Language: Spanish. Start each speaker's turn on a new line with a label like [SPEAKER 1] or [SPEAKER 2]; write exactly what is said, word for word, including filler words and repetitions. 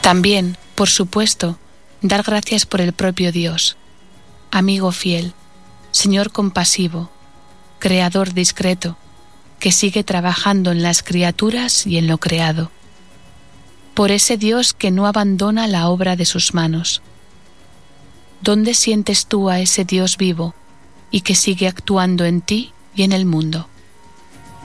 [SPEAKER 1] También, por supuesto, dar gracias por el propio Dios, amigo fiel, Señor compasivo, Creador discreto, que sigue trabajando en las criaturas y en lo creado. Por ese Dios que no abandona la obra de sus manos. ¿Dónde sientes tú a ese Dios vivo y que sigue actuando en ti y en el mundo?